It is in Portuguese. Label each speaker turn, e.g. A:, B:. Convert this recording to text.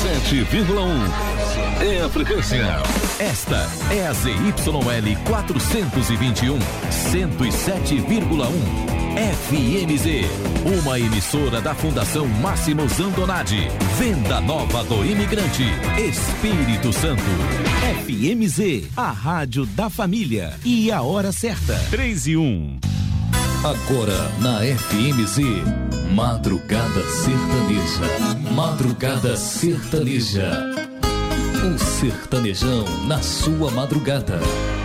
A: 107,1 é a frequência. Esta é a ZYL 421, 107,1 FMZ, uma emissora da Fundação Máximo Zandonati. Venda Nova do Imigrante, Espírito Santo. FMZ, a rádio da família. E a hora certa, 3:01.
B: Agora na FMZ, Madrugada Sertaneja. Madrugada Sertaneja. Um sertanejão na sua madrugada.